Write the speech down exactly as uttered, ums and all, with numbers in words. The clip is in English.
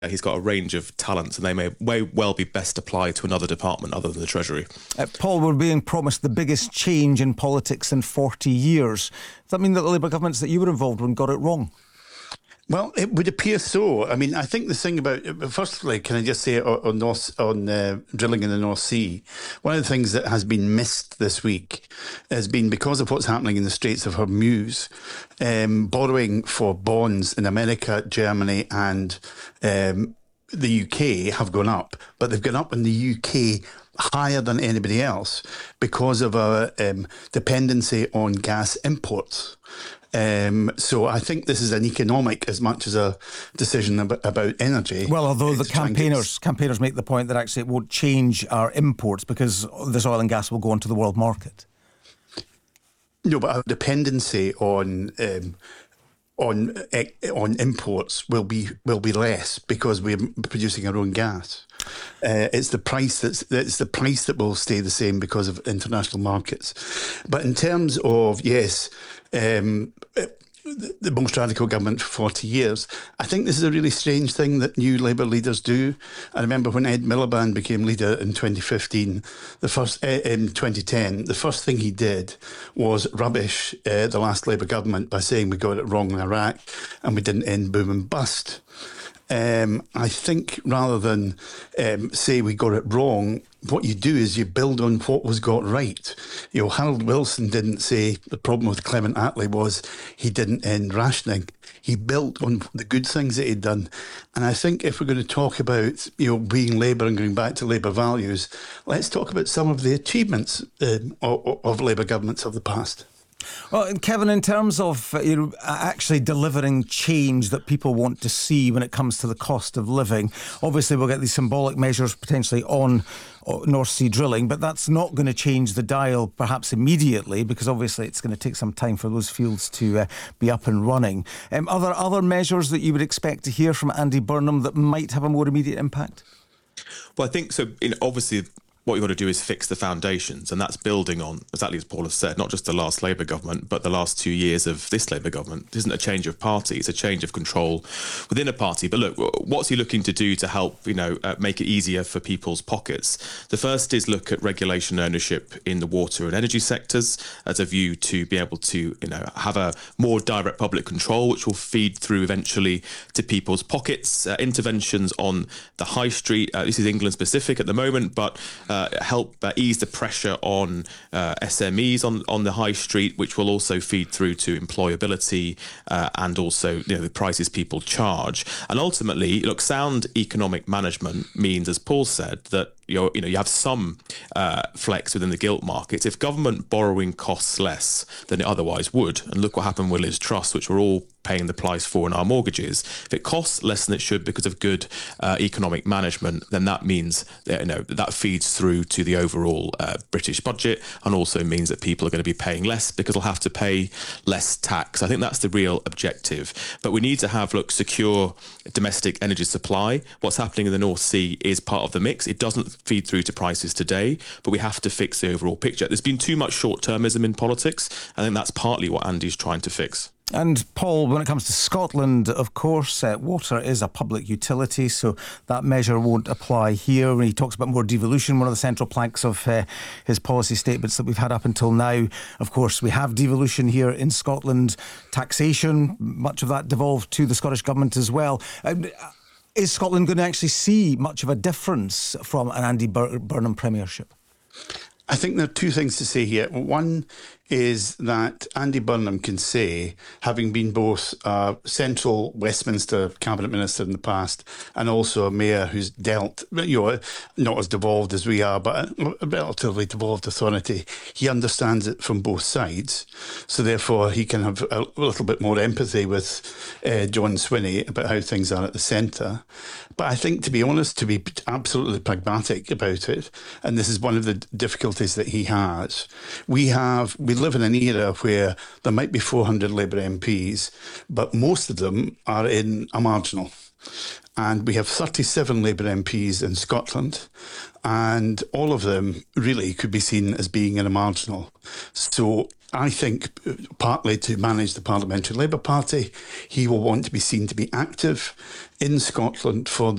He's got a range of talents, and they may, may well be best applied to another department other than the Treasury. Uh, Paul, we're being promised the biggest change in politics in forty years. Does that mean that the Labour governments that you were involved in got it wrong? Well, it would appear so. I mean, I think the thing about, firstly, can I just say on North, on uh, drilling in the North Sea, one of the things that has been missed this week has been, because of what's happening in the Straits of Hormuz, um, borrowing for bonds in America, Germany and um, the U K have gone up, but they've gone up in the U K higher than anybody else because of our um, dependency on gas imports. Um, so I think this is an economic as much as a decision about, about energy. Well, although the campaigners campaigners make the point that actually it won't change our imports because this oil and gas will go onto the world market. No, but our dependency on um, on on imports will be will be less because we're producing our own gas. Uh, it's the price that's it's the price that will stay the same because of international markets. But in terms of yes, um, the, the most radical government for forty years, I think this is a really strange thing that new Labour leaders do. I remember when Ed Miliband became leader in twenty fifteen, the first uh, in twenty ten, the first thing he did was rubbish uh, the last Labour government by saying we got it wrong in Iraq and we didn't end boom and bust. Um, I think rather than um, say we got it wrong, what you do is you build on what was got right. You know, Harold Wilson didn't say the problem with Clement Attlee was he didn't end rationing. He built on the good things that he'd done. And I think if we're going to talk about, you know, being Labour and going back to Labour values, let's talk about some of the achievements um, of, of Labour governments of the past. Well, and Kevin, in terms of uh, you know, actually delivering change that people want to see when it comes to the cost of living, obviously we'll get these symbolic measures potentially on North Sea drilling, but that's not going to change the dial perhaps immediately because obviously it's going to take some time for those fields to uh, be up and running. Um, are there other measures that you would expect to hear from Andy Burnham that might have a more immediate impact? Well, I think so. In, obviously, what you've got to do is fix the foundations, and that's building on, exactly as Paul has said, not just the last Labour government, but the last two years of this Labour government. It isn't a change of party, it's a change of control within a party. But look, what's he looking to do to help, you know, uh, make it easier for people's pockets? The first is look at regulation ownership in the water and energy sectors as a view to be able to, you know, have a more direct public control, which will feed through eventually to people's pockets. Uh, interventions on the high street, uh, this is England specific at the moment, but Uh, help uh, ease the pressure on uh, S M Es on, on the high street, which will also feed through to employability uh, and also, you know, the prices people charge. And ultimately, look, sound economic management means, as Paul said, that you're, you know, you have some uh, flex within the gilt markets. If government borrowing costs less than it otherwise would, and look what happened with Liz Truss, which we're all paying the price for in our mortgages, if it costs less than it should because of good uh, economic management, then that means that, you know, that feeds through to the overall uh, British budget, and also means that people are going to be paying less because they'll have to pay less tax. I think that's the real objective. But we need to have, look, secure domestic energy supply. What's happening in the North Sea is part of the mix. It doesn't feed through to prices today, but we have to fix the overall picture. There's been too much short-termism in politics. I think that's partly what Andy's trying to fix. And Paul, when it comes to Scotland, of course, uh, water is a public utility, so that measure won't apply here. When he talks about more devolution, one of the central planks of uh, his policy statements that we've had up until now, of course, we have devolution here in Scotland. Taxation, much of that devolved to the Scottish Government as well. Um, is Scotland going to actually see much of a difference from an Andy Bur- Burnham premiership? I think there are two things to say here. One is that Andy Burnham can say, having been both a central Westminster cabinet minister in the past and also a mayor who's dealt, you know, not as devolved as we are, but a relatively devolved authority, he understands it from both sides. So therefore, he can have a little bit more empathy with uh, John Swinney about how things are at the centre. But I think, to be honest, to be absolutely pragmatic about it, and this is one of the difficulties that he has, we have we live in an era where there might be four hundred Labour M Ps, but most of them are in a marginal. And we have thirty-seven Labour M Ps in Scotland, and all of them really could be seen as being in a marginal. So I think partly to manage the Parliamentary Labour Party, he will want to be seen to be active in Scotland for